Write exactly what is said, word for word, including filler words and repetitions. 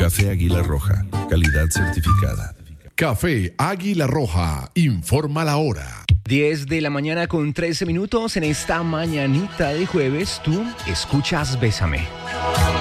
Café Águila Roja, calidad certificada. Café Águila Roja, informa la hora. diez de la mañana con trece minutos en esta mañanita de jueves. Tú escuchas Bésame.